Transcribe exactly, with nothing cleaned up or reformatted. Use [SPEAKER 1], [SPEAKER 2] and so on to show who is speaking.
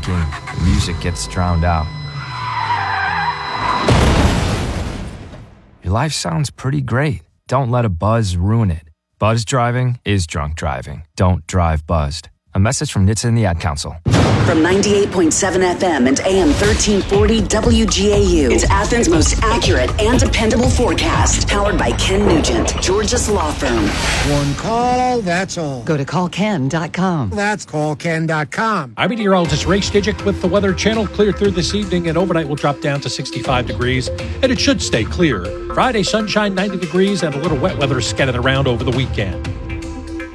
[SPEAKER 1] thinking, the music gets drowned out. Your life sounds pretty great. Don't let a buzz ruin it. Buzz driving is drunk driving. Don't drive buzzed. A message from N H T S A and the Ad Council.
[SPEAKER 2] From ninety-eight point seven F M and A M thirteen forty W G A U, it's Athens' most accurate and dependable forecast. Powered by Ken Nugent, Georgia's law firm.
[SPEAKER 3] One call, that's all.
[SPEAKER 4] Go to call ken dot com.
[SPEAKER 3] That's call ken dot com.
[SPEAKER 5] I'm meteorologist Ray Stidgick with the Weather Channel. Clear through this evening, and overnight will drop down to sixty-five degrees, and it should stay clear. Friday, sunshine, ninety degrees, and a little wet weather scattered around over the weekend.